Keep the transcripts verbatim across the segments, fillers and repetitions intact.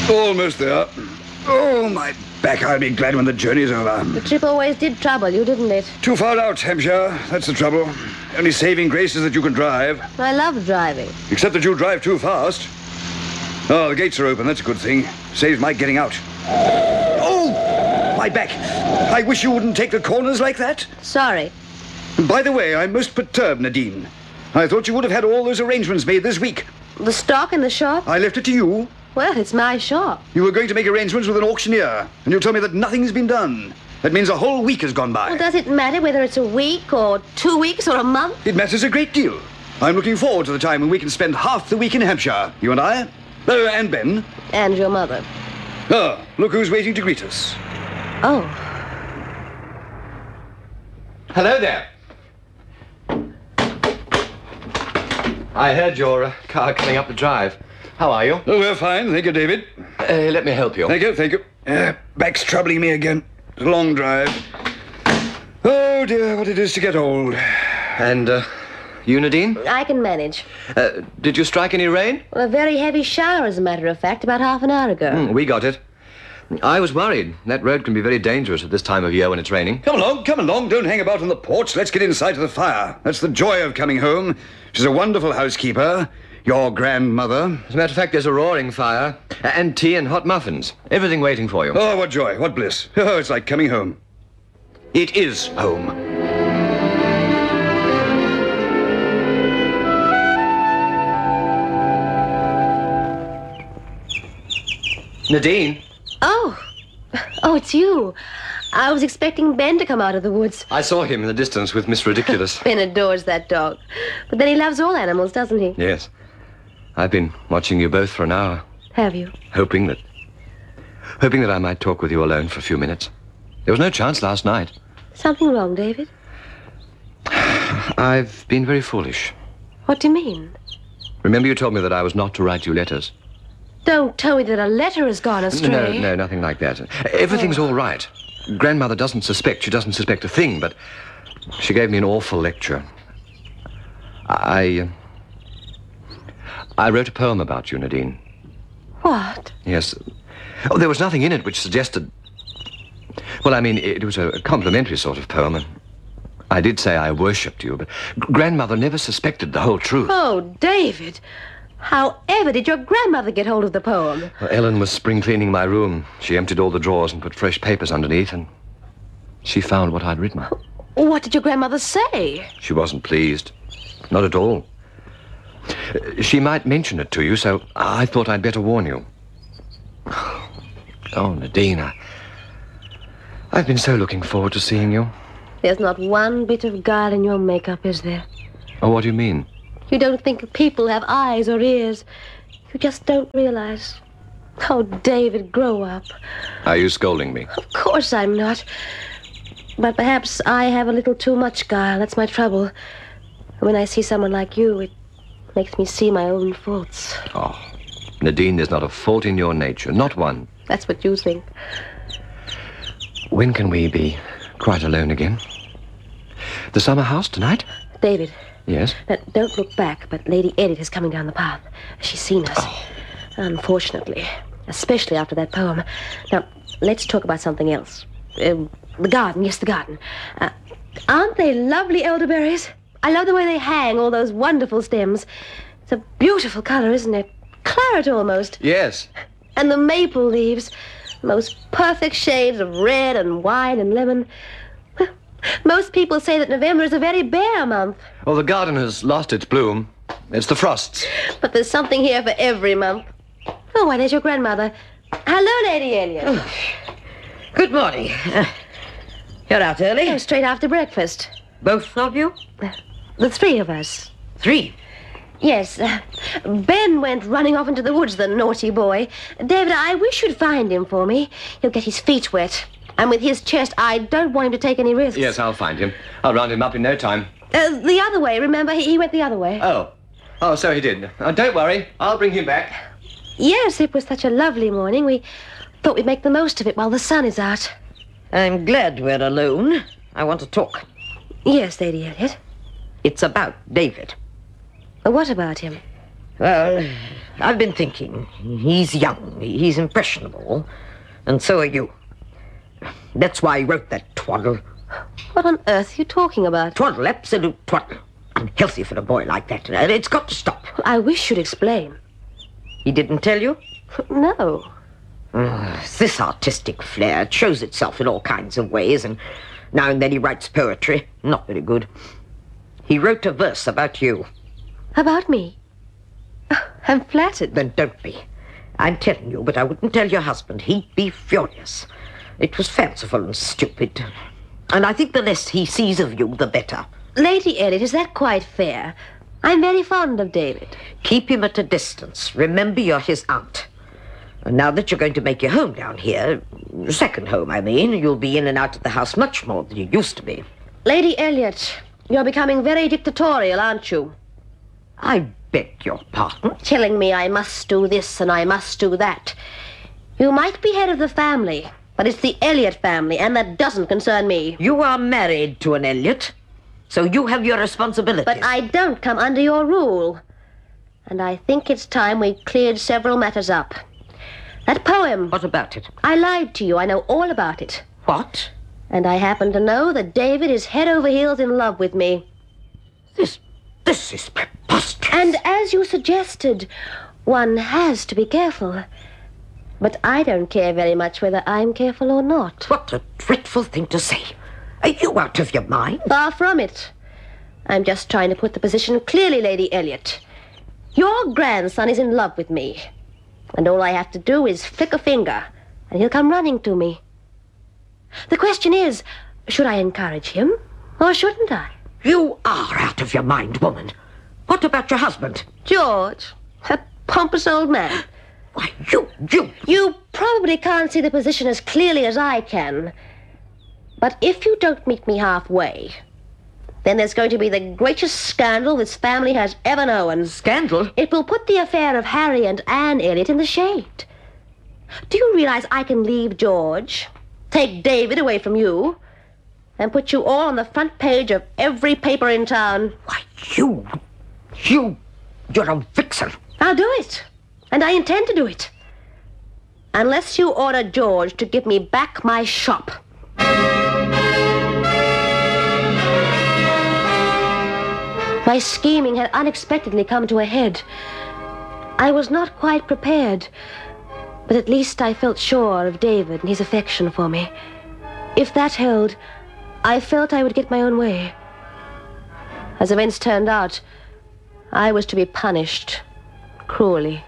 Almost there. Oh, my back. I'll be glad when the journey's over. The trip always did trouble you, didn't it? Too far out, Hampshire. That's the trouble. Only saving grace is that you can drive. I love driving. Except that you drive too fast. Oh, the gates are open. That's a good thing. Saves my getting out. Oh, my back. I wish you wouldn't take the corners like that. Sorry. By the way, I'm most perturbed, Nadine. I thought you would have had all those arrangements made this week. The stock in the shop? I left it to you. Well, it's my shop. You were going to make arrangements with an auctioneer, and you told me that nothing's been done. That means a whole week has gone by. Well, does it matter whether it's a week or two weeks or a month? It matters a great deal. I'm looking forward to the time when we can spend half the week in Hampshire, you and I. Oh, and Ben. And your mother. Ah, look who's waiting to greet us. Oh. Hello there. I heard your uh, car coming up the drive. How are you? Oh, we're fine. Thank you, David. Uh, let me help you. Thank you, thank you. Uh, back's troubling me again. It's a long drive. Oh, dear, what it is to get old. And, uh, you, Nadine? I can manage. Uh, did you strike any rain? Well, a very heavy shower, as a matter of fact, about half an hour ago. Mm, we got it. I was worried. That road can be very dangerous at this time of year when it's raining. Come along, come along. Don't hang about on the porch. Let's get inside to the fire. That's the joy of coming home. She's a wonderful housekeeper. Your grandmother. As a matter of fact, there's a roaring fire, and tea and hot muffins. Everything waiting for you. Oh, what joy, what bliss. Oh, it's like coming home. It is home. Nadine? Oh. Oh, it's you. I was expecting Ben to come out of the woods. I saw him in the distance with Miss Ridiculous. Ben adores that dog. But then he loves all animals, doesn't he? Yes. I've been watching you both for an hour. Have you? Hoping that... Hoping that I might talk with you alone for a few minutes. There was no chance last night. Something wrong, David? I've been very foolish. What do you mean? Remember you told me that I was not to write you letters? Don't tell me that a letter has gone astray. No, no, nothing like that. Everything's all right. Grandmother doesn't suspect. She doesn't suspect a thing, but she gave me an awful lecture. I... Uh, I wrote a poem about you, Nadine. What? Yes. Oh, there was nothing in it which suggested... Well, I mean, it was a complimentary sort of poem, and I did say I worshipped you, but Grandmother never suspected the whole truth. Oh, David. However did your grandmother get hold of the poem? Well, Ellen was spring cleaning my room. She emptied all the drawers and put fresh papers underneath, and she found what I'd written. What did your grandmother say? She wasn't pleased. Not at all. She might mention it to you, so I thought I'd better warn you. Oh, Nadine, I... I've been so looking forward to seeing you. There's not one bit of guile in your makeup, is there? Oh, what do you mean? You don't think people have eyes or ears. You just don't realize. Oh, David, grow up. Are you scolding me? Of course I'm not. But perhaps I have a little too much guile. That's my trouble. When I see someone like you, it makes me see my own faults. Oh, Nadine, there's not a fault in your nature. Not one. That's what you think. When can we be quite alone again? The summer house tonight? David. Yes? Now, don't look back, but Lady Edith is coming down the path. She's seen us. Oh. Unfortunately. Especially after that poem. Now, let's talk about something else. Uh, the garden, yes, the garden. Uh, aren't they lovely elderberries? I love the way they hang, all those wonderful stems. It's a beautiful color, isn't it? Claret, almost. Yes. And the maple leaves. Most perfect shades of red and white and lemon. Most people say that November is a very bare month. Well, the garden has lost its bloom. It's the frosts. But there's something here for every month. Oh, why, there's your grandmother. Hello, Lady Elliot. Oh. Good morning. Uh, you're out early? Oh, straight after breakfast. Both of you? The three of us. Three? Yes. Uh, Ben went running off into the woods, the naughty boy. David, I wish you'd find him for me. He'll get his feet wet. And with his chest, I don't want him to take any risks. Yes, I'll find him. I'll round him up in no time. Uh, the other way, remember? He, he went the other way. Oh. Oh, so he did. Uh, don't worry. I'll bring him back. Yes, it was such a lovely morning. We thought we'd make the most of it while the sun is out. I'm glad we're alone. I want to talk. Yes, Lady Elliot. It's about David. Uh, What about him? Well, I've been thinking. He's young, he's impressionable, and so are you. That's why I wrote that twaddle. What on earth are you talking about? Twaddle, absolute twaddle. Unhealthy for a boy like that. It's got to stop. I wish you'd explain. He didn't tell you? No. Uh, this artistic flair, it shows itself in all kinds of ways, and now and then he writes poetry. Not very good. He wrote a verse about you. About me? Oh, I'm flattered. Then don't be. I'm telling you, but I wouldn't tell your husband. He'd be furious. It was fanciful and stupid. And I think the less he sees of you, the better. Lady Elliot, is that quite fair? I'm very fond of David. Keep him at a distance. Remember you're his aunt. And now that you're going to make your home down here, second home, I mean, you'll be in and out of the house much more than you used to be. Lady Elliot, you're becoming very dictatorial, aren't you? I beg your pardon? Telling me I must do this and I must do that. You might be head of the family, but it's the Elliot family, and that doesn't concern me. You are married to an Elliot, so you have your responsibilities. But I don't come under your rule. And I think it's time we cleared several matters up. That poem. What about it? I lied to you. I know all about it. What? And I happen to know that David is head over heels in love with me. This, this is preposterous. And as you suggested, one has to be careful. But I don't care very much whether I'm careful or not. What a dreadful thing to say. Are you out of your mind? Far from it. I'm just trying to put the position clearly, Lady Elliot. Your grandson is in love with me. And all I have to do is flick a finger, and he'll come running to me. The question is, should I encourage him, or shouldn't I? You are out of your mind, woman. What about your husband? George, a pompous old man. Why, you, you... You probably can't see the position as clearly as I can. But if you don't meet me halfway, then there's going to be the greatest scandal this family has ever known. Scandal? It will put the affair of Harry and Anne Elliot in the shade. Do you realize I can leave George, take David away from you, and put you all on the front page of every paper in town? Why, you... You... You're a vixen. I'll do it. And I intend to do it. Unless you order George to give me back my shop. My scheming had unexpectedly come to a head. I was not quite prepared, but at least I felt sure of David and his affection for me. If that held, I felt I would get my own way. As events turned out, I was to be punished cruelly.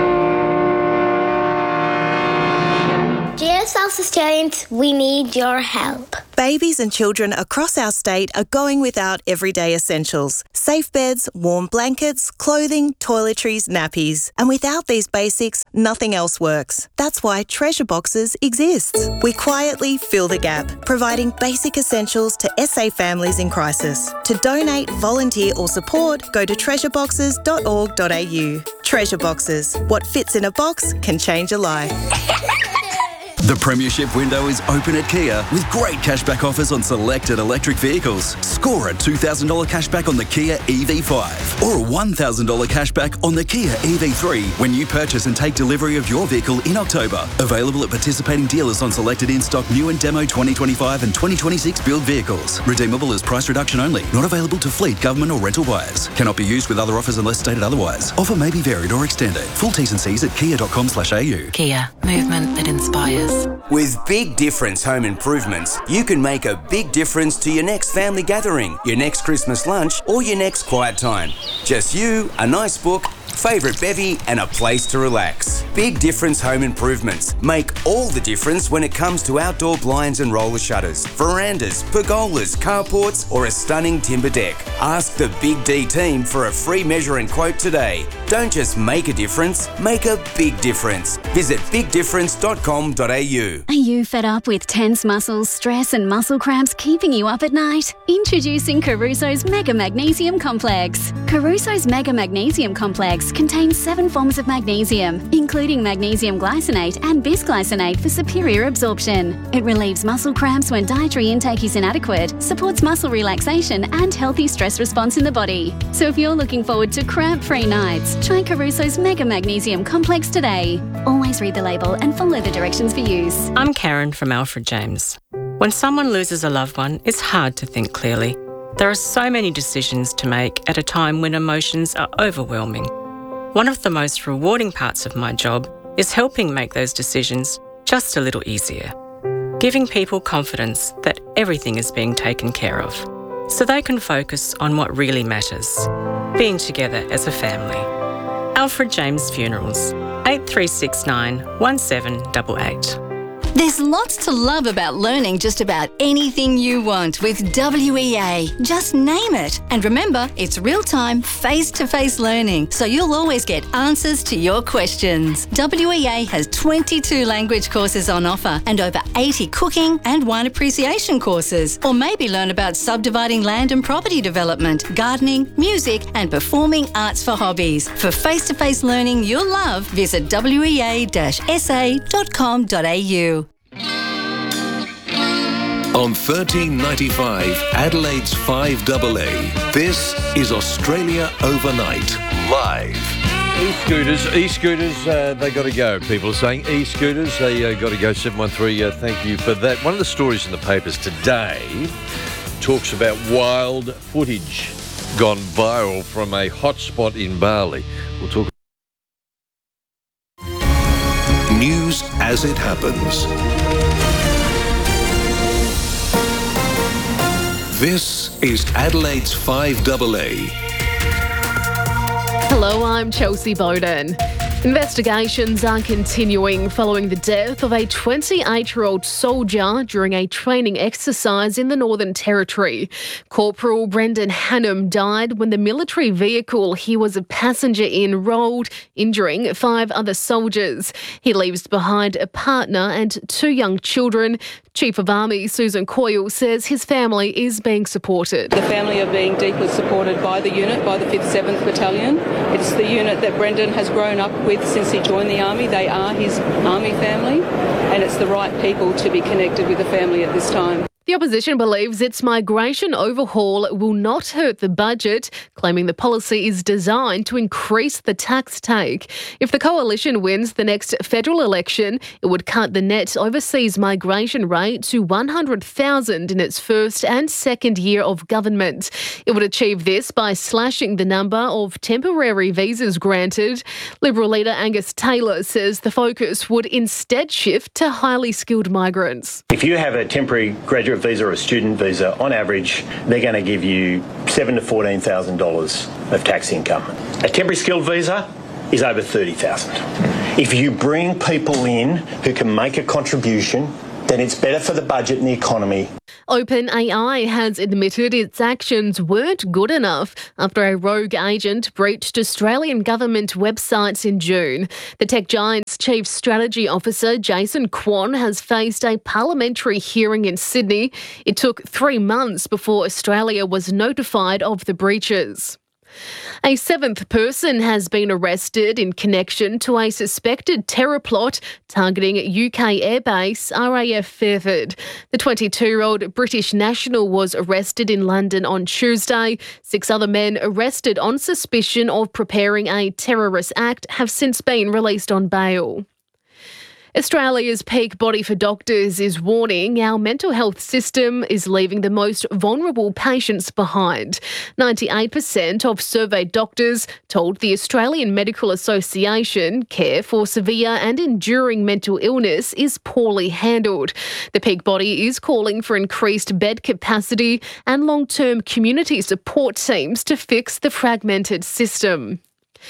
Dear South Australians, we need your help. Babies and children across our state are going without everyday essentials. Safe beds, warm blankets, clothing, toiletries, nappies. And without these basics, nothing else works. That's why Treasure Boxes exists. We quietly fill the gap, providing basic essentials to S A families in crisis. To donate, volunteer or support, go to treasure boxes dot org dot a u. Treasure Boxes. What fits in a box can change a life. The Premiership window is open at Kia with great cashback offers on selected electric vehicles. Score a two thousand dollars cashback on the Kia E V five or a one thousand dollars cashback on the Kia E V three when you purchase and take delivery of your vehicle in October. Available at participating dealers on selected in-stock new and demo twenty twenty-five and twenty twenty-six build vehicles. Redeemable as price reduction only. Not available to fleet, government or rental buyers. Cannot be used with other offers unless stated otherwise. Offer may be varied or extended. Full T's and C's at kia dot com slash a u. Kia. Movement that inspires. With Big Difference Home Improvements, you can make a big difference to your next family gathering, your next Christmas lunch, or your next quiet time. Just you, a nice book, favourite bevy, and a place to relax. Big Difference Home Improvements make all the difference when it comes to outdoor blinds and roller shutters, verandas, pergolas, carports, or a stunning timber deck. Ask the Big D team for a free measure and quote today. Don't just make a difference, make a big difference. Visit big difference dot com dot a u. Are you fed up with tense muscles, stress and muscle cramps keeping you up at night? Introducing Caruso's Mega Magnesium Complex. Caruso's Mega Magnesium Complex contains seven forms of magnesium, including magnesium glycinate and bisglycinate for superior absorption. It relieves muscle cramps when dietary intake is inadequate, supports muscle relaxation and healthy stress response in the body. So if you're looking forward to cramp-free nights, Try Caruso's Mega Magnesium Complex today. Always read the label and follow the directions for use. I'm Karen from Alfred James. When someone loses a loved one, it's hard to think clearly. There are so many decisions to make at a time when emotions are overwhelming. One of the most rewarding parts of my job is helping make those decisions just a little easier. Giving people confidence that everything is being taken care of, so they can focus on what really matters, being together as a family. Alfred James Funerals, eight three six nine, one seven eight eight. There's lots to love about learning just about anything you want with W E A. Just name it. And remember, it's real-time, face-to-face learning, so you'll always get answers to your questions. W E A has twenty-two language courses on offer and over eighty cooking and wine appreciation courses. Or maybe learn about subdividing land and property development, gardening, music and performing arts for hobbies. For face-to-face learning you'll love, visit w e a dash s a dot com dot a u. On thirteen ninety-five, Adelaide's five A A. This is Australia Overnight, live. E-scooters, e-scooters, uh, they got to go. People are saying e-scooters, they uh, got to go. seven one three, uh, thank you for that. One of the stories in the papers today talks about wild footage gone viral from a hotspot in Bali. We'll talk. News as it happens. This is Adelaide's five A A. Hello, I'm Chelsea Bowden. Investigations are continuing following the death of a twenty-eight-year-old soldier during a training exercise in the Northern Territory. Corporal Brendan Hannum died when the military vehicle he was a passenger in rolled, injuring five other soldiers. He leaves behind a partner and two young children. Chief of Army Susan Coyle says his family is being supported. The family are being deeply supported by the unit, by the fifth seventh Battalion. It's the unit that Brendan has grown up with since he joined the Army. They are his Army family, and it's the right people to be connected with the family at this time. The opposition believes its migration overhaul will not hurt the budget, claiming the policy is designed to increase the tax take. If the coalition wins the next federal election, it would cut the net overseas migration rate to one hundred thousand in its first and second year of government. It would achieve this by slashing the number of temporary visas granted. Liberal leader Angus Taylor says the focus would instead shift to highly skilled migrants. If you have a temporary graduate visa or a student visa, on average, they're going to give you seven to fourteen thousand dollars of tax income. A temporary skilled visa is over thirty thousand. If you bring people in who can make a contribution, then it's better for the budget and the economy. OpenAI has admitted its actions weren't good enough after a rogue agent breached Australian government websites in June. The tech giant's chief strategy officer, Jason Kwan, has faced a parliamentary hearing in Sydney. It took three months before Australia was notified of the breaches. A seventh person has been arrested in connection to a suspected terror plot targeting U K airbase R A F Fairford. The twenty-two-year-old British national was arrested in London on Tuesday. Six other men arrested on suspicion of preparing a terrorist act have since been released on bail. Australia's peak body for doctors is warning our mental health system is leaving the most vulnerable patients behind. ninety-eight percent of surveyed doctors told the Australian Medical Association care for severe and enduring mental illness is poorly handled. The peak body is calling for increased bed capacity and long-term community support teams to fix the fragmented system.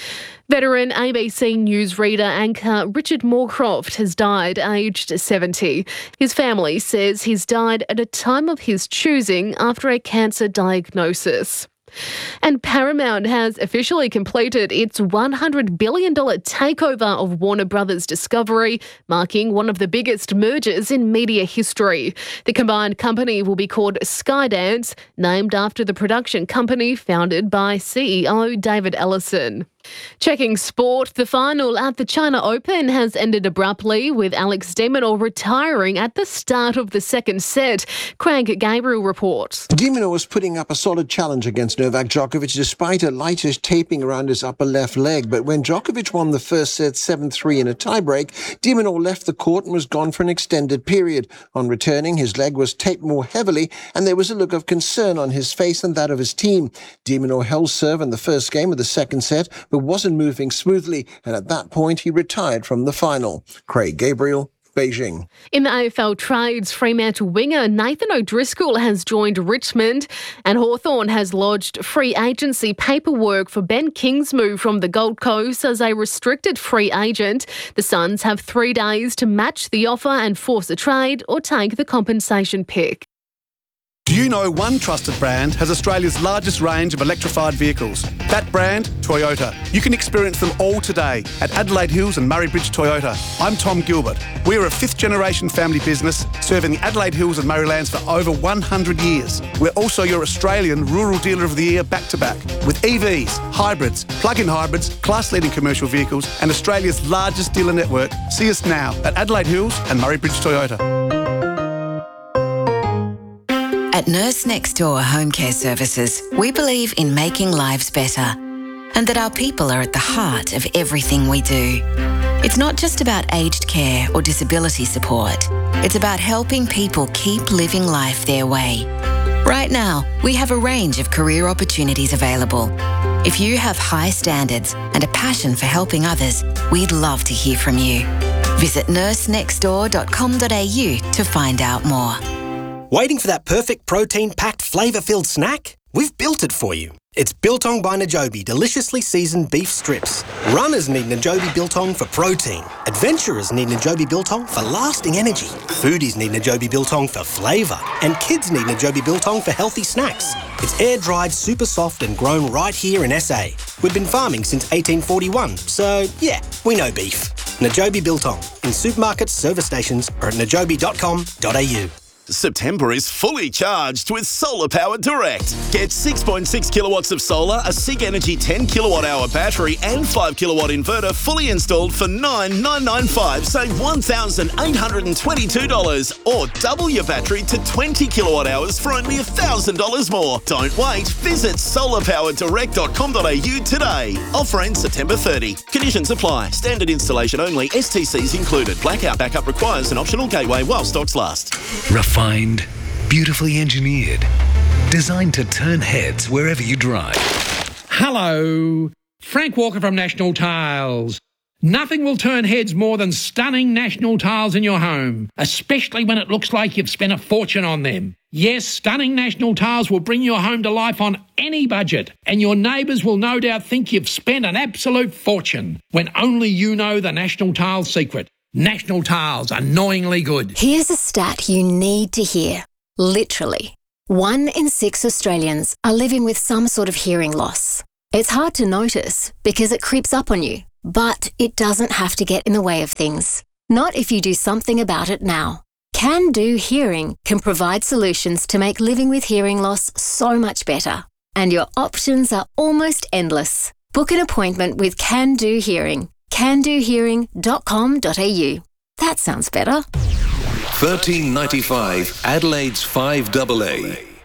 Veteran A B C newsreader anchor Richard Moorcroft has died aged seventy. His family says he's died at a time of his choosing after a cancer diagnosis. And Paramount has officially completed its one hundred billion dollars takeover of Warner Brothers Discovery, marking one of the biggest mergers in media history. The combined company will be called Skydance, named after the production company founded by C E O David Ellison. Checking sport, the final at the China Open has ended abruptly with Alex de Minaur retiring at the start of the second set. Craig Gabriel reports. De Minaur was putting up a solid challenge against Novak Djokovic despite a lightish taping around his upper left leg. But when Djokovic won the first set seven three in a tiebreak, de Minaur left the court and was gone for an extended period. On returning, his leg was taped more heavily and there was a look of concern on his face and that of his team. De Minaur held serve in the first game of the second set but wasn't moving smoothly, and at that point he retired from the final. Craig Gabriel, Beijing. In the A F L trades, Fremantle winger Nathan O'Driscoll has joined Richmond, and Hawthorn has lodged free agency paperwork for Ben King's move from the Gold Coast as a restricted free agent. The Suns have three days to match the offer and force a trade or take the compensation pick. Do you know one trusted brand has Australia's largest range of electrified vehicles? That brand, Toyota. You can experience them all today at Adelaide Hills and Murray Bridge Toyota. I'm Tom Gilbert. We're a fifth generation family business serving the Adelaide Hills and Murraylands for over one hundred years. We're also your Australian Rural Dealer of the Year back to back with E Vs, hybrids, plug-in hybrids, class-leading commercial vehicles and Australia's largest dealer network. See us now at Adelaide Hills and Murray Bridge Toyota. At Nurse Next Door Home Care Services, we believe in making lives better and that our people are at the heart of everything we do. It's not just about aged care or disability support. It's about helping people keep living life their way. Right now, we have a range of career opportunities available. If you have high standards and a passion for helping others, we'd love to hear from you. Visit nurse next door dot com dot a u to find out more. Waiting for that perfect protein-packed, flavour-filled snack? We've built it for you. It's Biltong by Najobi deliciously seasoned beef strips. Runners need Najobi Biltong for protein. Adventurers need Najobi Biltong for lasting energy. Foodies need Najobi Biltong for flavour. And kids need Najobi Biltong for healthy snacks. It's air-dried, super soft and grown right here in S A. We've been farming since eighteen forty-one, so yeah, we know beef. Najobi Biltong in supermarkets, service stations or at najobi dot com dot a u. September is fully charged with Solar Power Direct. Get six point six kilowatts of solar, a SIG Energy ten kilowatt hour battery and five kilowatt inverter fully installed for nine thousand nine hundred ninety-five dollars. Save one thousand eight hundred twenty-two dollars or double your battery to twenty kilowatt hours for only one thousand dollars more. Don't wait. Visit solar power direct dot com dot a u today. Offer ends September thirtieth. Conditions apply. Standard installation only. S T Cs included. Blackout backup requires an optional gateway while stocks last. Refined, beautifully engineered, designed to turn heads wherever you drive. Hello, Frank Walker from National Tiles. Nothing will turn heads more than stunning National Tiles in your home, especially when it looks like you've spent a fortune on them. Yes, stunning National Tiles will bring your home to life on any budget, and your neighbours will no doubt think you've spent an absolute fortune when only you know the National Tiles secret. National Tiles, annoyingly good. Here's a stat you need to hear. Literally, one in six Australians are living with some sort of hearing loss. It's hard to notice because it creeps up on you, but it doesn't have to get in the way of things. Not if you do something about it now. Can Do Hearing can provide solutions to make living with hearing loss so much better. And your options are almost endless. Book an appointment with Can Do Hearing. can do hearing dot com dot a u. That sounds better. thirteen ninety-five Adelaide's five double A.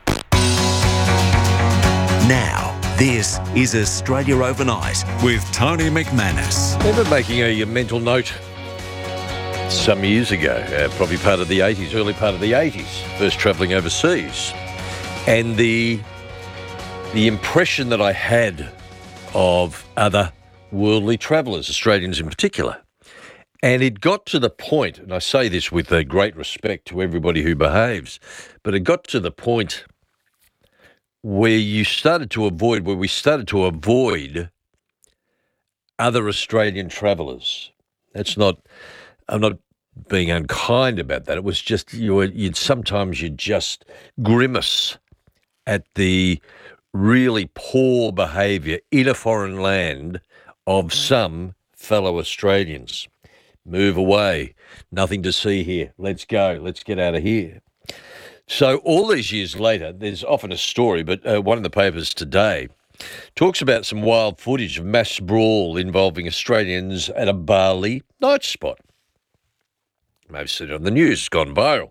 Now, this is Australia Overnight with Tony McManus. Remember making a, a mental note some years ago, uh, probably part of the eighties, early part of the eighties, first travelling overseas, and the the impression that I had of other worldly travellers, Australians in particular. And it got to the point, and I say this with a great respect to everybody who behaves, but it got to the point where you started to avoid, where we started to avoid other Australian travellers. That's not, I'm not being unkind about that. It was just, you were, you'd sometimes you'd just grimace at the really poor behaviour in a foreign land of some fellow Australians. Move away. Nothing to see here. Let's go. Let's get out of here. So all these years later, there's often a story, but uh, one of the papers today talks about some wild footage of mass brawl involving Australians at a Bali night spot. Maybe seen it on the news, it's gone viral.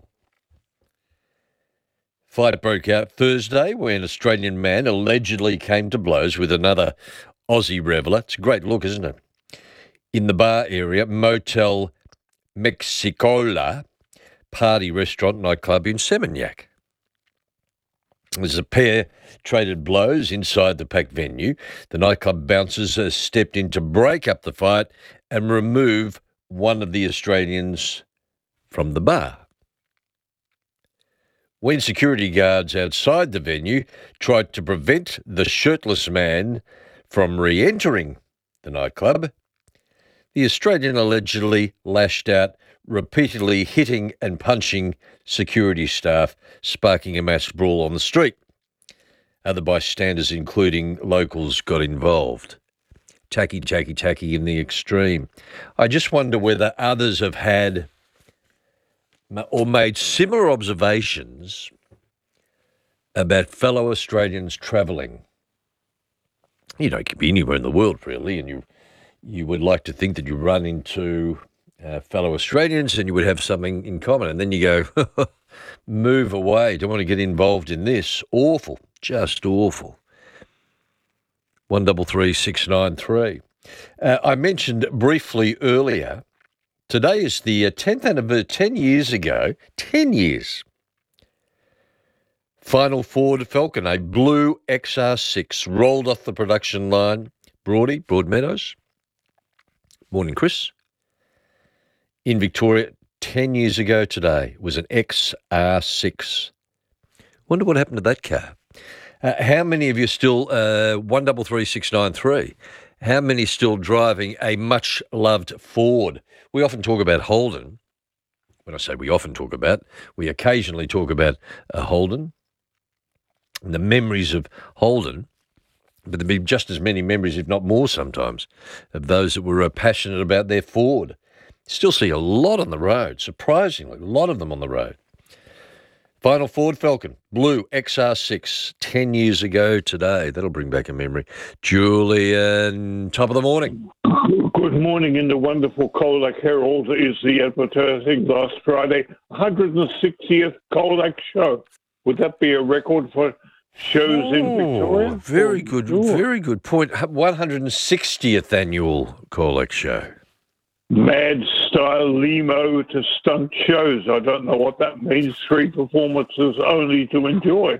Fight broke out Thursday when an Australian man allegedly came to blows with another Aussie reveller. It's a great look, isn't it? In the bar area, Motel Mexicola, party restaurant nightclub in Seminyak. There's a pair traded blows inside the packed venue. The nightclub bouncers uh, stepped in to break up the fight and remove one of the Australians from the bar. When security guards outside the venue tried to prevent the shirtless man from re-entering the nightclub, the Australian allegedly lashed out, repeatedly hitting and punching security staff, sparking a mass brawl on the street. Other bystanders, including locals, got involved. Tacky, tacky, tacky in the extreme. I just wonder whether others have had or made similar observations about fellow Australians travelling. You know, it could be anywhere in the world, really, and you you would like to think that you run into uh, fellow Australians and you would have something in common, and then you go, move away, don't want to get involved in this. Awful, just awful. One double three six nine three. Uh, I mentioned briefly earlier, today is the tenth anniversary, ten years ago, ten years. Final Ford Falcon, a blue X R six, rolled off the production line. Broady, Broadmeadows. Morning, Chris. In Victoria, ten years ago today, was an X R six. Wonder what happened to that car. Uh, how many of you still, uh, one double three six nine three, how many still driving a much-loved Ford? We often talk about Holden. When I say we often talk about, we occasionally talk about a Holden and the memories of Holden, but there'd be just as many memories, if not more sometimes, of those that were uh, passionate about their Ford. Still see a lot on the road, surprisingly, a lot of them on the road. Final Ford Falcon, blue X R six, ten years ago today. That'll bring back a memory. Julian, top of the morning. Good morning. In the wonderful Colac Herald is the advertising last Friday, one hundred sixtieth Colac show. Would that be a record for shows oh, in Victoria? Very good, Sure. very good point. one hundred sixtieth annual Colac show. Mad style limo to stunt shows. I don't know what that means. Three performances only to enjoy.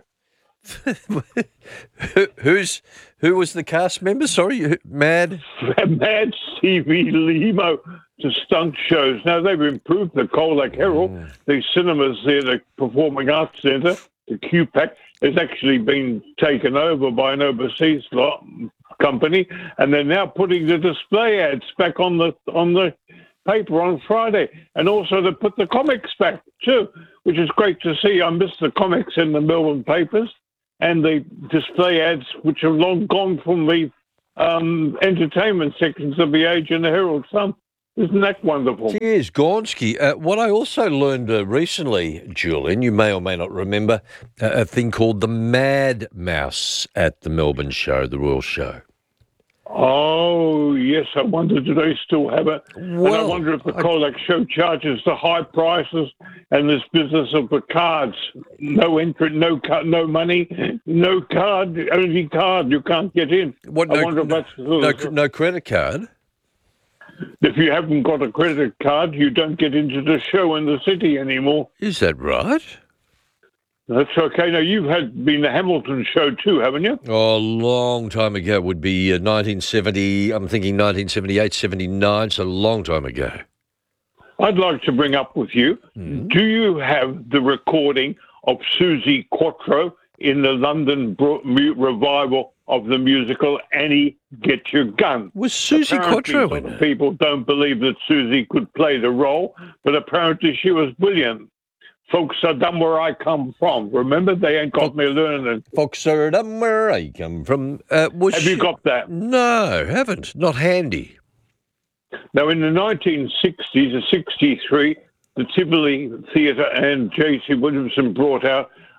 Who, who's who was the cast member? Sorry, who- Mad. Mad T V limo to stunt shows. Now they've improved the Colac Herald. Mm. The cinemas there, the Performing Arts Centre, the Q PAC, has actually been taken over by an overseas lot company, and they're now putting the display ads back on the on the paper on Friday, and also they put the comics back too, which is great to see. I miss the comics in the Melbourne papers and the display ads, which have long gone from the um, entertainment sections of the Age and the Herald Sun. Isn't that wonderful? Cheers, Gornsky. Uh, what I also learned uh, recently, Julian, you may or may not remember, uh, a thing called the Mad Mouse at the Melbourne show, the Royal Show. Oh, yes. I wonder, do they still have it? and I wonder if the Colac show charges the high prices and this business of the cards. No entry, no card, no money, no card, only card. You can't get in. What, I no, wonder if that's... no, no credit card? If you haven't got a credit card, you don't get into the show in the city anymore. Is that right? That's okay. Now, you've had been the Hamilton show too, haven't you? Oh, a long time ago. It would be uh, nineteen seventy, I'm thinking nineteen seventy-eight, seventy-nine, so a long time ago. I'd like to bring up with you, Mm-hmm. do you have the recording of Susie Quattro in the London bro- mu- revival of the musical Annie, Get Your Gun? Was Susie Apparently, Quattro in some it? people don't believe that Susie could play the role, but apparently she was brilliant. Folks are dumb where I come from. Remember, they ain't got me learning. Folks are dumb where I come from. Uh, was Have you she- got that? No, haven't. Not handy. Now, in the nineteen sixties, or sixty-three, the Tivoli Theatre and J C Williamson brought out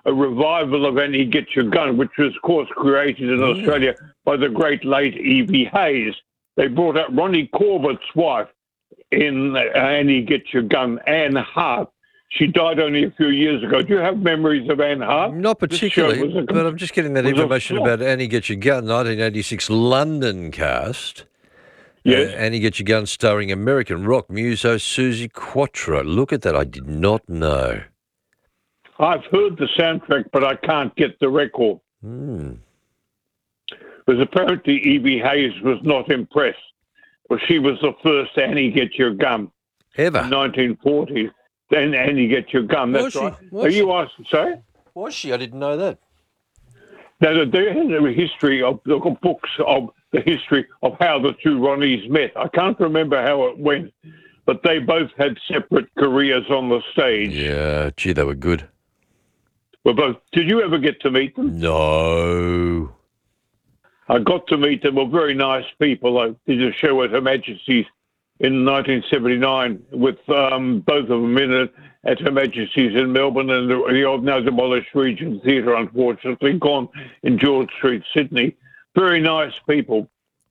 a revival of Annie Get Your Gun, which was, of course, created in Mm. Australia by the great late Evie Hayes. They brought out Ronnie Corbett's wife in uh, Annie Get Your Gun, Anne Hart. She died only a few years ago. Do you have memories of Anne Hart? Not This show particularly, was a- but I'm just getting that was a information flop. about Annie Get Your Gun, nineteen eighty-six London cast. Yes. Uh, Annie Get Your Gun starring American rock muso Susie Quattro. Look at that. I did not know. I've heard the soundtrack, but I can't get the record. Hmm. Because apparently Evie Hayes was not impressed. Well, she was the first Annie Get Your Gun. Ever? In nineteen forty. Then Annie Get Your Gun. That's Was she? right. Was Are she? you asking? Sorry? Was she? I didn't know that. Now, there is a history of the books of the history of how the two Ronnies met. I can't remember how it went, but they both had separate careers on the stage. Yeah, gee, they were good. Well, both. Did you ever get to meet them? No. I got to meet them. Were very nice people. I did a show at Her Majesty's in nineteen seventy-nine with um, both of them in it at Her Majesty's in Melbourne and the, the old now demolished Regent Theatre, unfortunately, gone in George Street, Sydney. Very nice people.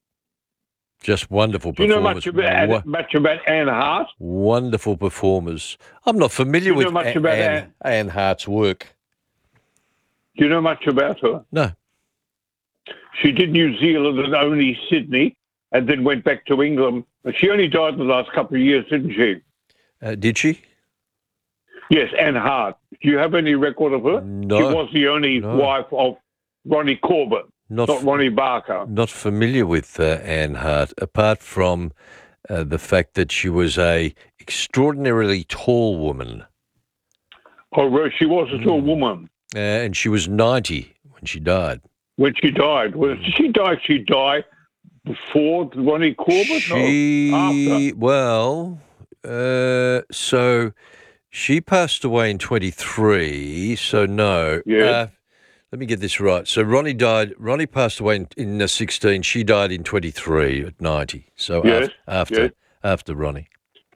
Just wonderful Do you know performers. much about, Wo- much about Anne Hart? Wonderful performers. I'm not familiar Do you know with much A- about Anne, Anne Hart's work. Do you know much about her? No. She did New Zealand and only Sydney, and then went back to England. But she only died in the last couple of years, didn't she? Uh, did she? Yes, Anne Hart. Do you have any record of her? No. She was the only No. wife of Ronnie Corbett, Not not, f- Ronnie Barker. Not familiar with uh, Anne Hart, apart from uh, the fact that she was a extraordinarily tall woman. Oh, well, she was a tall Hmm. woman Uh, and she was ninety when she died. when she died. Well, did she die? She died before Ronnie Corbett She, or after? well, uh, so she passed away in twenty-three, so no. Yeah. Uh, let me get this right. So Ronnie died, Ronnie passed away in, in uh, sixteen, she died in twenty-three at ninety. So Yes, af- after, yes. after Ronnie.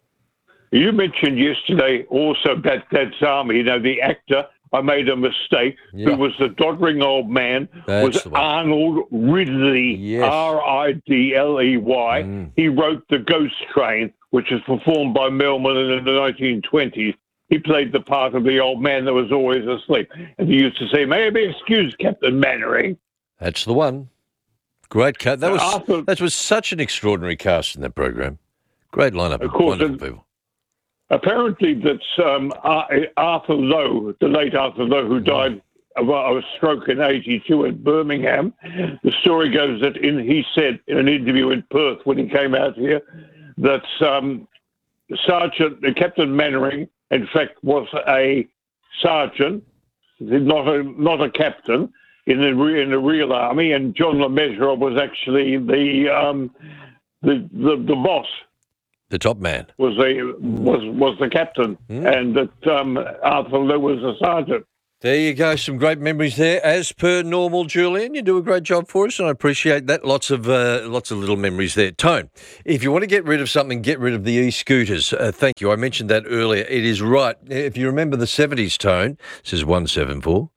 You mentioned yesterday also that Dad's Army, you know, the actor. I made a mistake. Yeah. Who was the doddering old man That's was the one. Arnold Ridley, Yes. R I D L E Y. Mm. He wrote The Ghost Train, which was performed by Melman in the nineteen twenties. He played the part of the old man that was always asleep. And he used to say, "May I be excused, Captain Mannering?" That's the one. Great cast. That was Arthur- that was such an extraordinary cast in that program. Great lineup of, Of course, wonderful and- people. Apparently, that's um, Ar- Arthur Lowe, the late Arthur Lowe, who died of a, of a stroke in eighty-two in Birmingham. The story goes that in he said in an interview in Perth when he came out here that um, Sergeant Captain Mannering, in fact, was a sergeant, not a not a captain in the re- in the real army, and John LeMessurier was actually the um, the, the the boss. The top man. Was a was was the captain, and that um, Arthur Lowe was a sergeant. There you go. Some great memories there. As per normal, Julian, you do a great job for us, and I appreciate that. Lots of uh, lots of little memories there. Tone, if you want to get rid of something, get rid of the e-scooters. Uh, thank you. I mentioned that earlier. It is right. If you remember the seventies, Tone, this is one seven four,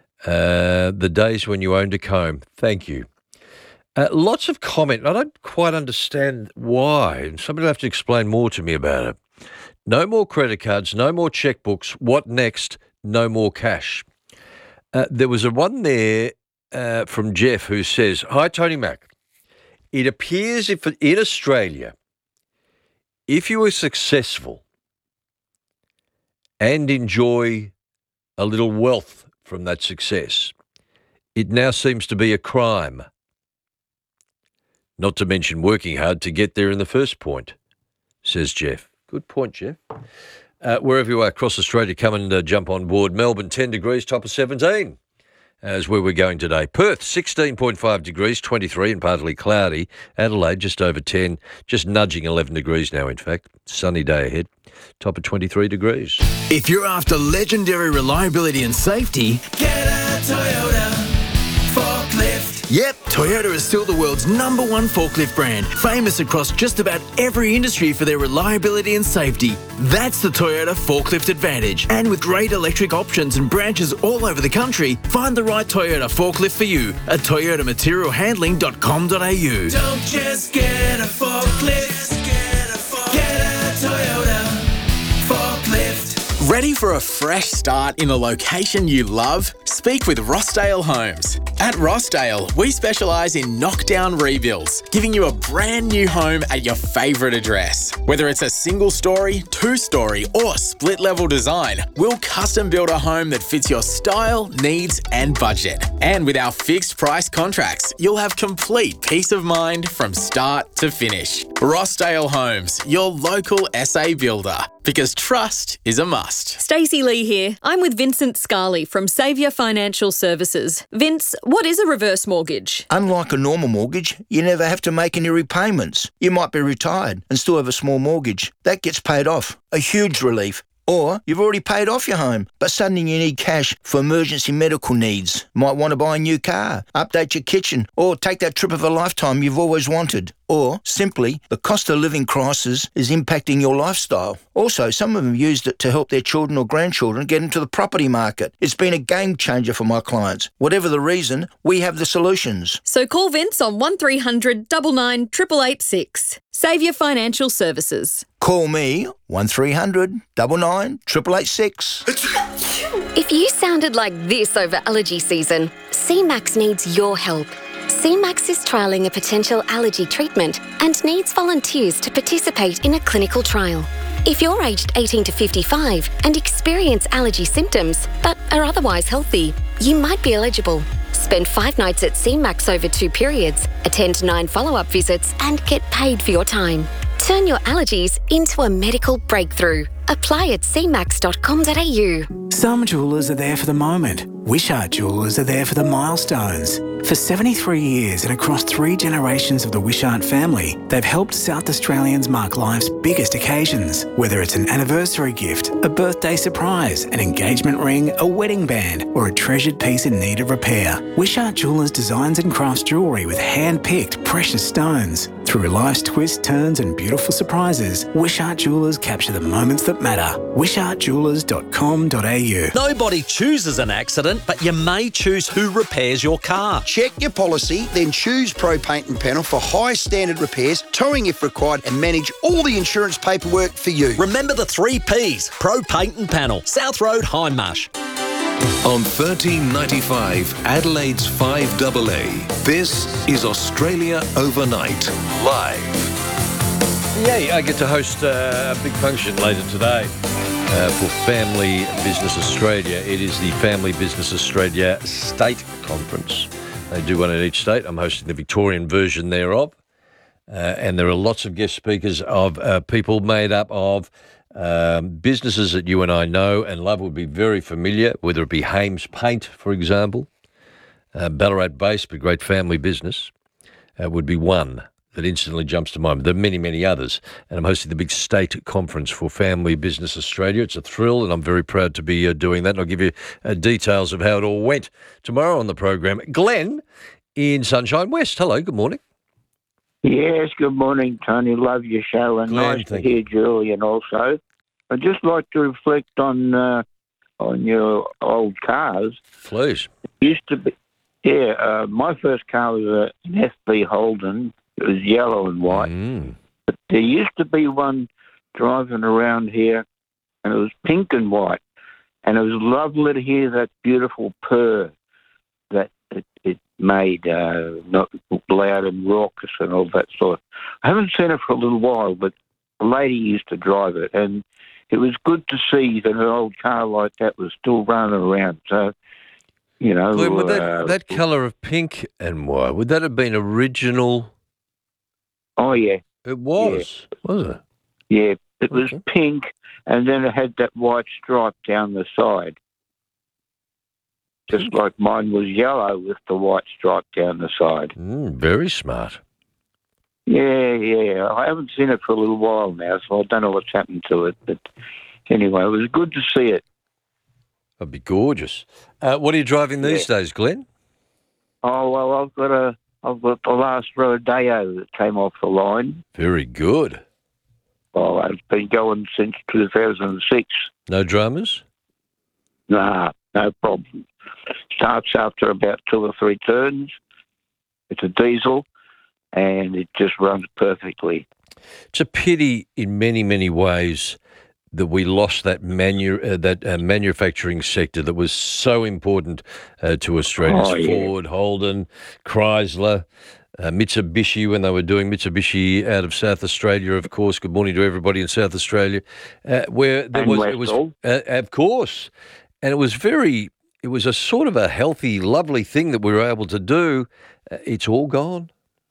uh, the days when you owned a comb. Thank you. Uh, lots of comment. I don't quite understand why. Somebody will have to explain more to me about it. No more credit cards, no more checkbooks. What next? No more cash. Uh, there was a one there uh, from Jeff who says, "Hi, Tony Mac. It appears if in Australia, if you are successful and enjoy a little wealth from that success, it now seems to be a crime. Not to mention working hard to get there in the first point," says Jeff. Good point, Jeff. Uh, wherever you are across Australia, come and uh, jump on board. Melbourne, ten degrees, top of seventeen. As where we're going today. Perth, sixteen point five degrees, twenty-three and partly cloudy. Adelaide, just over ten, just nudging eleven degrees now, in fact. Sunny day ahead. Top of twenty-three degrees. If you're after legendary reliability and safety, Get a Toyota forklift. Yep, Toyota is still the world's number one forklift brand, famous across just about every industry for their reliability and safety. That's the Toyota Forklift Advantage. And with great electric options and branches all over the country, find the right Toyota forklift for you at toyota material handling dot com dot a u. Don't just get a forklift, get a, forklift. Get a Toyota forklift. Ready for a fresh start in a location you love? Speak with Rossdale Homes. At Rossdale, we specialise in knockdown rebuilds, giving you a brand new home at your favourite address. Whether it's a single story, two story or split level design, we'll custom build a home that fits your style, needs and budget. And with our fixed price contracts, you'll have complete peace of mind from start to finish. Rossdale Homes, your local S A builder, because trust is a must. Stacey Lee here. I'm with Vincent Scarley from Saviour Financial Services. Vince, what is a reverse mortgage? Unlike a normal mortgage, you never have to make any repayments. You might be retired and still have a small mortgage. That gets paid off. A huge relief. Or you've already paid off your home, but suddenly you need cash for emergency medical needs. Might want to buy a new car, update your kitchen, or take that trip of a lifetime you've always wanted. Or, simply, the cost of living crisis is impacting your lifestyle. Also, some of them used it to help their children or grandchildren get into the property market. It's been a game changer for my clients. Whatever the reason, we have the solutions. So call Vince on one three hundred nine nine eight eight eight six. Saviour Financial Services. Call me, one three hundred nine nine eight eight eight six. If you sounded like this over allergy season, C MAX needs your help. C MAX is trialling a potential allergy treatment and needs volunteers to participate in a clinical trial. If you're aged eighteen to fifty-five and experience allergy symptoms but are otherwise healthy, you might be eligible. Spend five nights at C MAX over two periods, attend nine follow-up visits and get paid for your time. Turn your allergies into a medical breakthrough. Apply at c max dot com dot a u. Some jewellers are there for the moment. Wishart Jewellers are there for the milestones. For seventy-three years and across three generations of the Wishart family, they've helped South Australians mark life's biggest occasions. Whether it's an anniversary gift, a birthday surprise, an engagement ring, a wedding band, or a treasured piece in need of repair, Wishart Jewellers designs and crafts jewellery with hand-picked precious stones. Through life's twists, turns and beautiful surprises, Wishart Jewellers capture the moments that matter. wishart jewellers dot com dot a u. Nobody chooses an accident, but you may choose who repairs your car. Check your policy, then choose Pro Paint and Panel for high standard repairs, towing if required, and manage all the insurance paperwork for you. Remember the three Ps, Pro Paint and Panel, South Road, Hindmarsh. On thirteen ninety-five, Adelaide's five A A, this is Australia Overnight, live. Yeah, I get to host uh, a big function later today uh, for Family Business Australia. It is the Family Business Australia State Conference. They do one in each state. I'm hosting the Victorian version thereof. Uh, and there are lots of guest speakers of uh, people made up of um, businesses that you and I know and love, would be very familiar, whether it be Hames Paint, for example, uh, Ballarat-based, but great family business, uh, would be one that instantly jumps to mind. There are many, many others. And I'm hosting the big state conference for Family Business Australia. It's a thrill, and I'm very proud to be uh, doing that. And I'll give you uh, details of how it all went tomorrow on the program. Glenn in Sunshine West. Hello, good morning. Yes, good morning, Tony. Love your show, and Glenn, nice to hear Julian also. I'd just like to reflect on uh, on your old cars. Please. It used to be, yeah, uh, my first car was a, an F B Holden. It was yellow and white. Mm. But there used to be one driving around here, and it was pink and white. And it was lovely to hear that beautiful purr that it, it made, uh, not loud and raucous and all that sort. I haven't seen it for a little while, but a lady used to drive it. And it was good to see that an old car like that was still running around. So, you know. Glenn, would that, uh, that colour of pink and white, would that have been original? Oh, yeah. It was, yeah. was it? Yeah, it was okay. Pink, and then it had that white stripe down the side. Just pink. Like mine was yellow with the white stripe down the side. Mm, very smart. Yeah, yeah. I haven't seen it for a little while now, so I don't know what's happened to it. But anyway, it was good to see it. That'd be gorgeous. Uh, what are you driving these yeah. days, Glenn? Oh well, I've got a I've got the last Rodeo that came off the line. Very good. Well, it's been going since two thousand six. No dramas? Nah, no problem. Starts after about two or three turns. It's a diesel, and it just runs perfectly. It's a pity in many, many ways that we lost that manu- uh, that uh, manufacturing sector that was so important uh, to Australians. Oh, yeah. Ford, Holden, Chrysler, uh, Mitsubishi, when they were doing Mitsubishi out of South Australia, of course. Good morning to everybody in South Australia. Uh, where there And was, it was, Westall. uh, of course, and it was very, it was a sort of a healthy, lovely thing that we were able to do. Uh, it's all gone.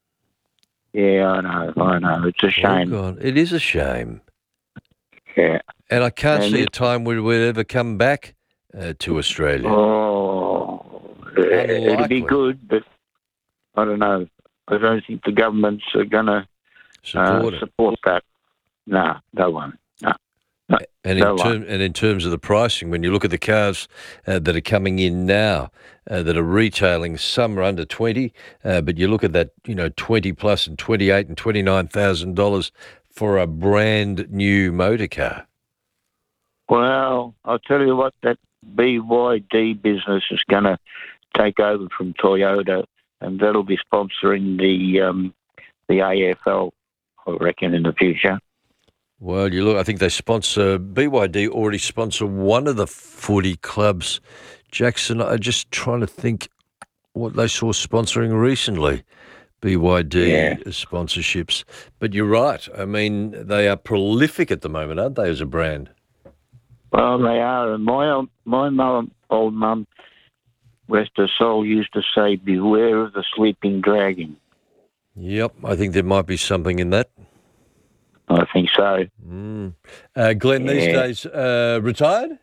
Yeah, I know, I know. It's a shame. All gone. It is a shame. Yeah. And I can't And see a it- time where we'd ever come back uh, to Australia. Oh, it'd be Unlikely. good, but I don't know. I don't think the governments are going to Support uh, it. support that. No, no one. No. no And no in, one. term, and in terms of the pricing, when you look at the cars uh, that are coming in now, uh, that are retailing, some are under twenty, uh, but you look at that, you know, twenty plus and twenty-eight and twenty-nine thousand dollars for a brand new motor car. Well, I'll tell you what, that B Y D business is going to take over from Toyota, and that'll be sponsoring the um, the A F L, I reckon, in the future. Well, you look. I think they sponsor B Y D already sponsor one of the footy clubs. Jackson, I'm just trying to think what they saw sponsoring recently. B Y D Yeah. sponsorships, but you're right. I mean, they are prolific at the moment, aren't they, as a brand? Well, they are. And my old- my mum, old mum, rest her soul, used to say, "Beware of the sleeping dragon." Yep, I think there might be something in that. I think so. Mm. Uh, Glenn, these Yeah. days uh, retired?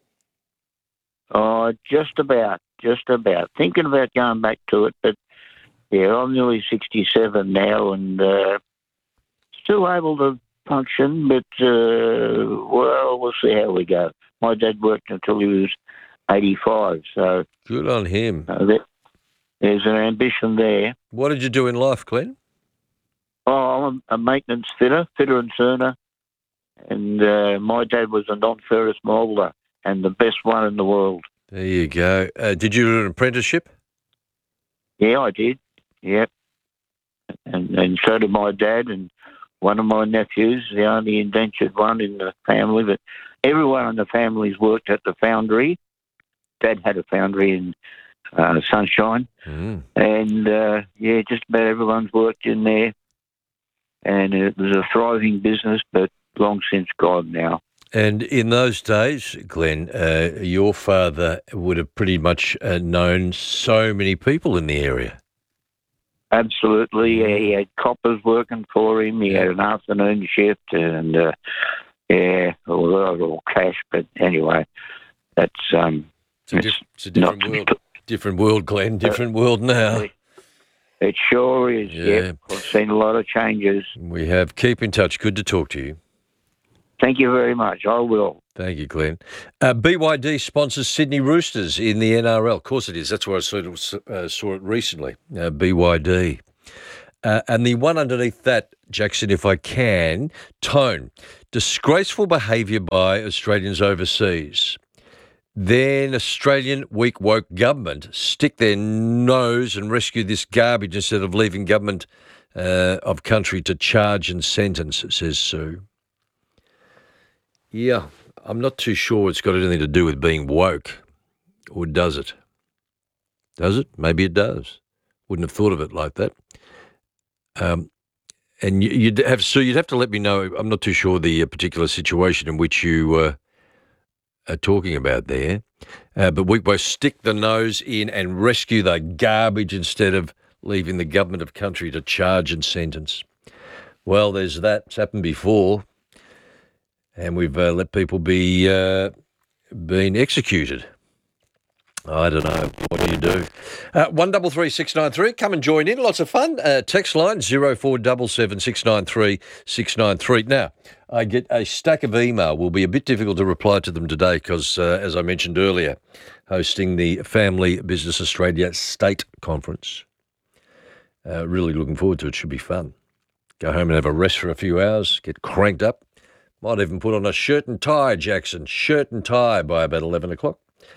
Oh, just about, just about. Thinking about going back to it, but yeah, I'm nearly sixty-seven now, and uh, still able to function. But uh, well, we'll see how we go. My dad worked until he was eighty-five, so Good on him. uh, there- there's an ambition there. What did you do in life, Glenn? Oh, I'm a maintenance fitter, fitter and turner, and uh, my dad was a non-ferrous moulder and the best one in the world. There you go. Uh, did you do an apprenticeship? Yeah, I did. Yep. And and so did my dad and one of my nephews, the only indentured one in the family. But everyone in the family's worked at the foundry. Dad had a foundry in uh, Sunshine. Mm. And, uh, yeah, just about everyone's worked in there. And it was a thriving business, but long since gone now. And in those days, Glenn, uh, your father would have pretty much uh, known so many people in the area. Absolutely. Yeah, he had coppers working for him. He had an afternoon shift, and uh, yeah, well, they were all cash. But anyway, that's um, It's a, diff- it's a different not- world. Different world, Glenn. Different world now. it sure is. Yeah. Yeah, I've seen a lot of changes. We have. Keep in touch. Good to talk to you. Thank you very much. I will. Thank you, Glenn. Uh, B Y D sponsors Sydney Roosters in the N R L. Of course it is. That's where I sort of, uh, saw it recently, uh, B Y D. Uh, and the one underneath that, Jackson, if I can, Tone. Disgraceful behaviour by Australians overseas. Then Australian weak woke government stick their nose and rescue this garbage instead of leaving government uh, of country to charge and sentence, says Sue. Yeah, I'm not too sure it's got anything to do with being woke, or does it? Does it? Maybe it does. Wouldn't have thought of it like that. Um, and you, you'd have so you'd have to let me know. I'm not too sure the uh, particular situation in which you uh, are talking about there. Uh, but we both stick the nose in and rescue the garbage instead of leaving the government of country to charge and sentence. Well, there's that. It's happened before. And we've uh, let people be uh, being executed. I don't know. What do you do? Uh, one double three six nine three. Come and join in. Lots of fun. Uh, text line zero four seven seven six nine three six nine three. Now, I get a stack of email. Will be a bit difficult to reply to them today because, uh, as I mentioned earlier, hosting the Family Business Australia State Conference. Uh, really looking forward to it. Should be fun. Go home and have a rest for a few hours. Get cranked up. Might even put on a shirt and tie, Jackson. Shirt and tie by about eleven o'clock.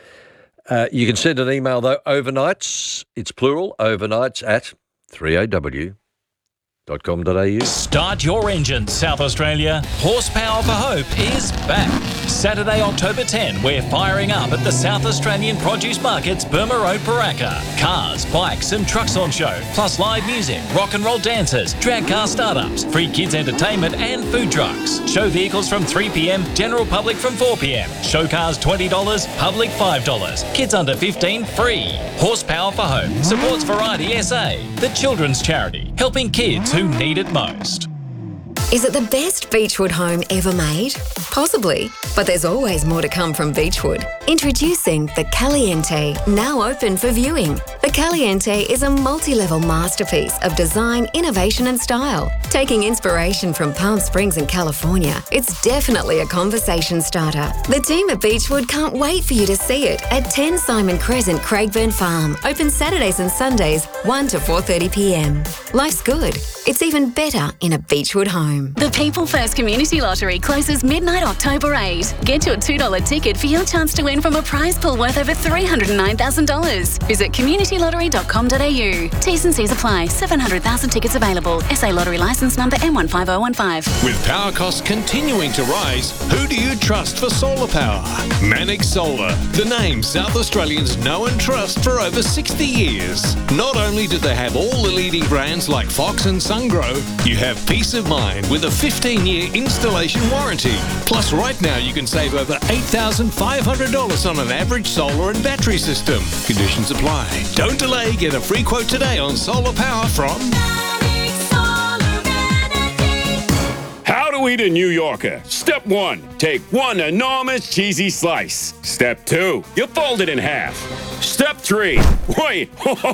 Uh, you can send an email, though, overnights, it's plural, overnights at three A W dot com dot a u. Start your engine, South Australia. Horsepower for Hope is back. Saturday, October tenth, we're firing up at the South Australian Produce Market's Burma Road, Paraka. Cars, bikes and trucks on show, plus live music, rock and roll dancers, drag car startups, free kids entertainment and food trucks. Show vehicles from three p.m, general public from four p.m. Show cars twenty dollars, public five dollars. Kids under fifteen free. Horsepower for Hope supports Variety S A, the children's charity, helping kids who need it most. Is it the best Beechwood home ever made? Possibly, but there's always more to come from Beechwood. Introducing the Caliente, now open for viewing. The Caliente is a multi-level masterpiece of design, innovation and style. Taking inspiration from Palm Springs in California, it's definitely a conversation starter. The team at Beechwood can't wait for you to see it at ten Simon Crescent, Craigburn Farm. Open Saturdays and Sundays, one to four thirty p.m. Life's good. It's even better in a Beechwood home. The People First Community Lottery closes midnight October eighth. Get your two dollars ticket for your chance to win from a prize pool worth over three hundred nine thousand dollars. Visit community lottery dot com dot a u. T's and C's apply. seven hundred thousand tickets available. S A Lottery licence number M one five zero one five. With power costs continuing to rise, who do you trust for solar power? Mannix Solar, the name South Australians know and trust for over sixty years. Not only do they have all the leading brands like Fox and SunGrow, you have peace of mind with a fifteen-year installation warranty. Plus, right now you can save over eight thousand five hundred dollars on an average solar and battery system. Conditions apply. Don't delay. Get a free quote today on solar power from How to eat a New Yorker. Step one, take one enormous cheesy slice. Step two, you fold it in half. Step three, wait,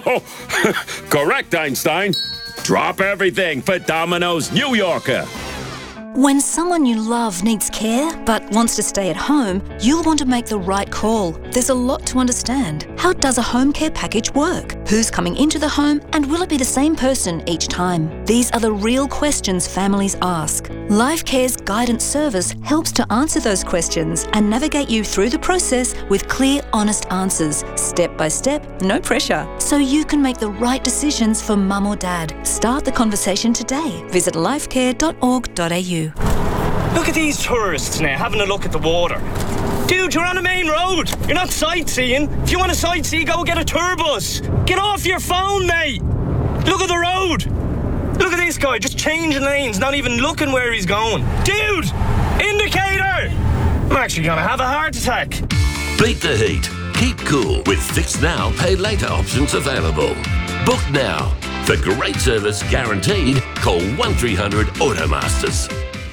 correct, Einstein. Drop everything for Domino's New Yorker. When someone you love needs care but wants to stay at home, you'll want to make the right call. There's a lot to understand. How does a home care package work? Who's coming into the home and will it be the same person each time? These are the real questions families ask. LifeCare's guidance service helps to answer those questions and navigate you through the process with clear, honest answers, step by step, no pressure, so you can make the right decisions for mum or dad. Start the conversation today. Visit lifecare dot org dot a u. Look at these tourists now having a look at the water. Dude, you're on a main road. You're not sightseeing. If you want to sightsee, go get a tour bus. Get off your phone, mate. Look at the road. Look at this guy just changing lanes, not even looking where he's going. Dude, indicator. I'm actually going to have a heart attack. Beat the heat. Keep cool with Fix Now, Pay Later options available. Book now. For great service guaranteed, call one three hundred Automasters.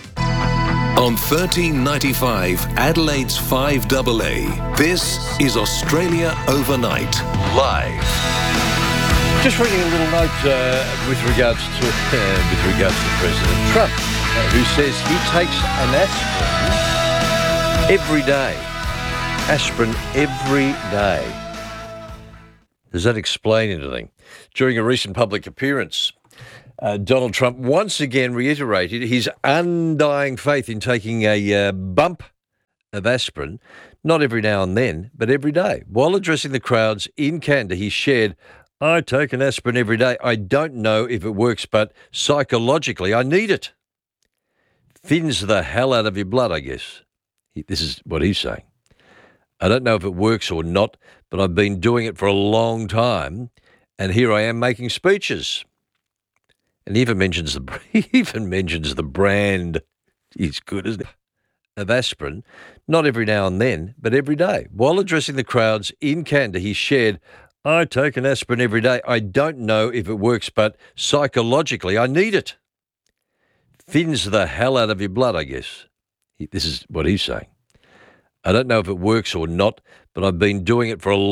On thirteen ninety-five, Adelaide's five A A, this is Australia Overnight, live. Just reading a little note uh, with regards to uh, with regards to President Trump, uh, who says he takes an aspirin every day. Aspirin every day. Does that explain anything? During a recent public appearance, uh, Donald Trump once again reiterated his undying faith in taking a uh, bump of aspirin, not every now and then, but every day. While addressing the crowds in Canada, he shared, "I take an aspirin every day. I don't know if it works, but psychologically I need it. Thins the hell out of your blood, I guess." He, this is what he's saying. "I don't know if it works or not, but I've been doing it for a long time, and here I am making speeches." And he even mentions the he even mentions the brand. He's good, isn't he? Of aspirin, not every now and then, but every day. While addressing the crowds in Canada, he shared, "I take an aspirin every day. I don't know if it works, but psychologically I need it. Thins the hell out of your blood, I guess." He, this is what he's saying. "I don't know if it works or not, but I've been doing it for a